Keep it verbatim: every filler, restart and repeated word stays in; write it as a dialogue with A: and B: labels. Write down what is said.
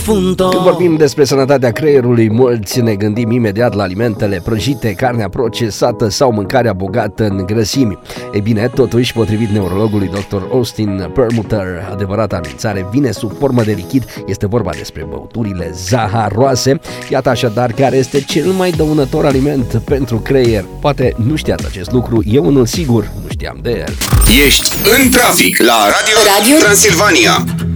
A: difunto.
B: Când vorbim despre sănătatea creierului, mulți ne gândim imediat la alimentele prăjite, carnea procesată sau mâncarea bogată în grăsimi. Ei bine, totuși, potrivit neurologului doctor Austin Perlmutter, adevărata amenințare vine sub formă de lichid. Este vorba despre băuturile zaharoase. Iată așadar care este cel mai dăunător aliment pentru creier. Poate nu știați acest lucru, eu unul sigur nu știam de el.
C: Ești în trafic la Radio, Radio Transilvania.